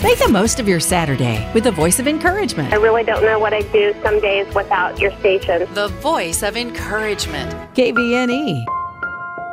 Make the most of your Saturday with a voice of encouragement. I really don't know what I'd do some days without your station. The voice of encouragement. KVNE.